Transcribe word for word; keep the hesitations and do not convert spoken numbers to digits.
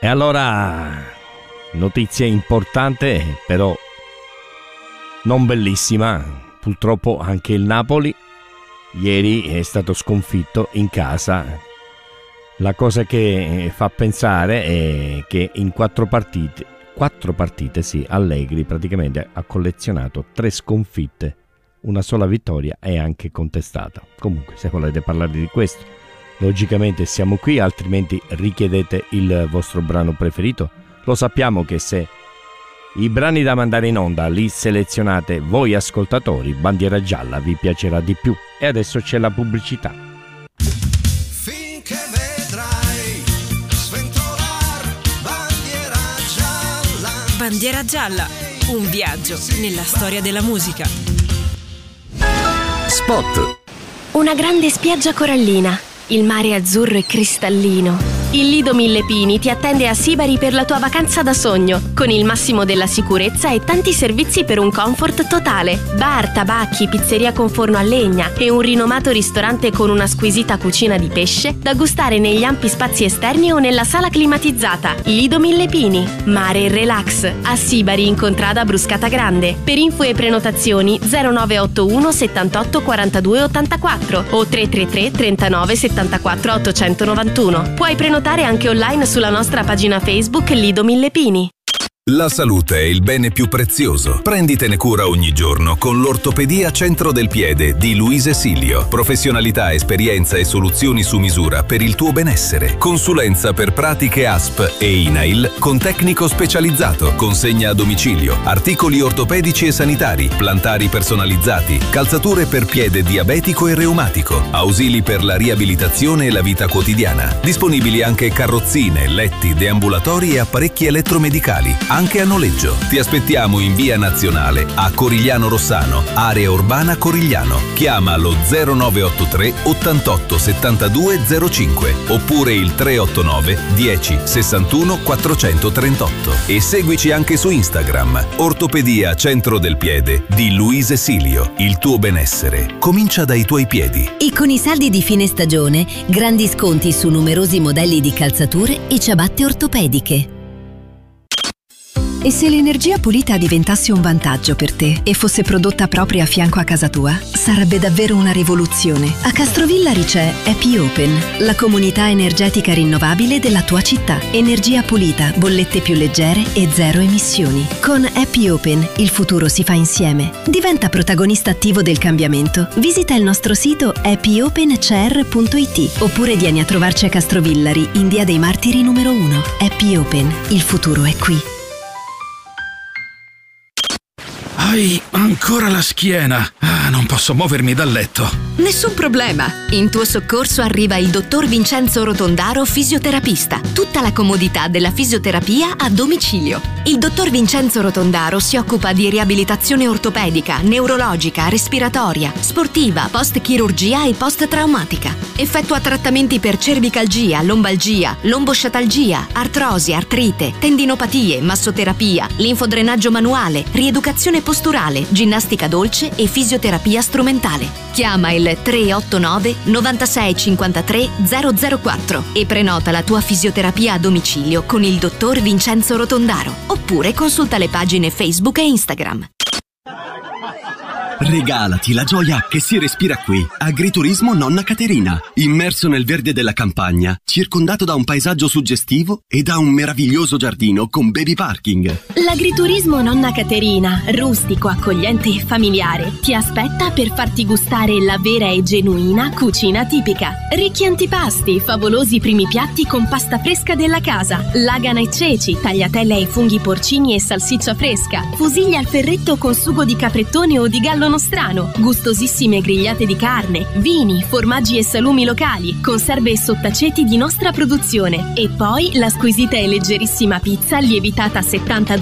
E allora, notizia importante, però non bellissima. Purtroppo anche il Napoli ieri è stato sconfitto in casa. La cosa che fa pensare è che in quattro partite, quattro partite sì, Allegri praticamente ha collezionato tre sconfitte, una sola vittoria è anche contestata. Comunque, se volete parlare di questo, logicamente siamo qui, altrimenti richiedete il vostro brano preferito. Lo sappiamo che se i brani da mandare in onda li selezionate voi ascoltatori, Bandiera Gialla vi piacerà di più. E adesso c'è la pubblicità. Finché vedrai sventolar bandiera gialla. Bandiera Gialla, un viaggio nella storia della musica. Spot. Una grande spiaggia corallina, il mare azzurro e cristallino. Il Lido Mille Pini ti attende a Sibari per la tua vacanza da sogno, con il massimo della sicurezza e tanti servizi per un comfort totale. Bar, tabacchi, pizzeria con forno a legna e un rinomato ristorante con una squisita cucina di pesce da gustare negli ampi spazi esterni o nella sala climatizzata. Lido Mille Pini, mare e relax, a Sibari in contrada Bruscata Grande. Per info e prenotazioni zero nove otto uno settantotto quarantadue ottantaquattro o tre tre tre trentanove settantaquattro ottocentonovantuno. Puoi prenotare anche online sulla nostra pagina Facebook Lido Mille Pini. La salute è il bene più prezioso. Prenditene cura ogni giorno con l'Ortopedia Centro del Piede di Luise Silio. Professionalità, esperienza e soluzioni su misura per il tuo benessere. Consulenza per pratiche A S P e I N A I L con tecnico specializzato. Consegna a domicilio. Articoli ortopedici e sanitari. Plantari personalizzati. Calzature per piede diabetico e reumatico. Ausili per la riabilitazione e la vita quotidiana. Disponibili anche carrozzine, letti, deambulatori e apparecchi elettromedicali. Anche a noleggio. Ti aspettiamo in via Nazionale a Corigliano Rossano, area urbana Corigliano. Chiama lo zero nove otto tre ottantotto settantadue zero cinque oppure il tre otto nove dieci sessantuno quattrocentotrentotto e seguici anche su Instagram. Ortopedia Centro del Piede di Luise Silio. Il tuo benessere comincia dai tuoi piedi. E con i saldi di fine stagione, grandi sconti su numerosi modelli di calzature e ciabatte ortopediche. E se l'energia pulita diventasse un vantaggio per te e fosse prodotta proprio a fianco a casa tua? Sarebbe davvero una rivoluzione. A Castrovillari c'è Happy Open, la comunità energetica rinnovabile della tua città. Energia pulita, bollette più leggere e zero emissioni. Con Happy Open il futuro si fa insieme. Diventa protagonista attivo del cambiamento. Visita il nostro sito happy open c r punto i t oppure vieni a trovarci a Castrovillari in Via dei Martiri numero uno. Happy Open, il futuro è qui. Hai ancora la schiena. Ah, non posso muovermi dal letto. Nessun problema. In tuo soccorso arriva il dottor Vincenzo Rotondaro, fisioterapista. Tutta la comodità della fisioterapia a domicilio. Il dottor Vincenzo Rotondaro si occupa di riabilitazione ortopedica, neurologica, respiratoria, sportiva, post-chirurgia e post-traumatica. Effettua trattamenti per cervicalgia, lombalgia, lombosciatalgia, artrosi, artrite, tendinopatie, massoterapia, linfodrenaggio manuale, rieducazione posturale, ginnastica dolce e fisioterapia strumentale. Chiama il tre otto nove novantasei cinquantatré zero zero quattro e prenota la tua fisioterapia a domicilio con il dottor Vincenzo Rotondaro. Oppure consulta le pagine Facebook e Instagram. Regalati la gioia che si respira qui. Agriturismo Nonna Caterina. Immerso nel verde della campagna, circondato da un paesaggio suggestivo e da un meraviglioso giardino con baby parking. L'agriturismo Nonna Caterina, rustico, accogliente e familiare, ti aspetta per farti gustare la vera e genuina cucina tipica. Ricchi antipasti, favolosi primi piatti con pasta fresca della casa, lagana e ceci, tagliatelle ai funghi porcini e salsiccia fresca, fusiglie al ferretto con sugo di caprettone o di gallo nostrano, gustosissime grigliate di carne, vini, formaggi e salumi locali, conserve e sottaceti di nostra produzione e poi la squisita e leggerissima pizza lievitata a settantadue